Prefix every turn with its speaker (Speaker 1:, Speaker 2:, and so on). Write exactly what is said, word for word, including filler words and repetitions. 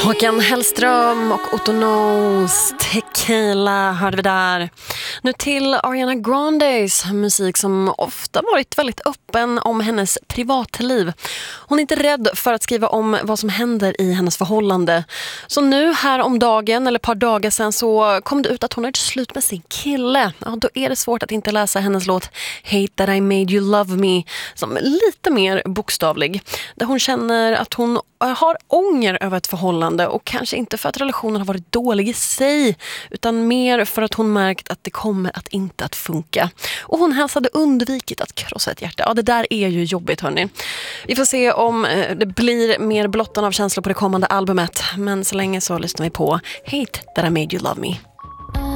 Speaker 1: Håkan Hellström och Otto Knows, Tequila hörde vi där. Nu till Ariana Grandes musik som ofta varit väldigt öppen om hennes privatliv. Hon är inte rädd för att skriva om vad som händer i hennes förhållande. Så nu här om dagen eller ett par dagar sedan så kom det ut att hon är slut med sin kille. Ja, då är det svårt att inte läsa hennes låt Hate That I Made You Love Me som lite mer bokstavlig. Där hon känner att hon har ånger över ett förhållande och kanske inte för att relationen har varit dålig i sig utan mer för att hon märkt att det kommer att inte att funka. Och hon helst hade undvikit att krossa ett hjärta. Ja, det där är ju jobbigt, hörni. Vi får se om det blir mer blottan av känslor på det kommande albumet. Men så länge så lyssnar vi på Hate That I Made You Love Me.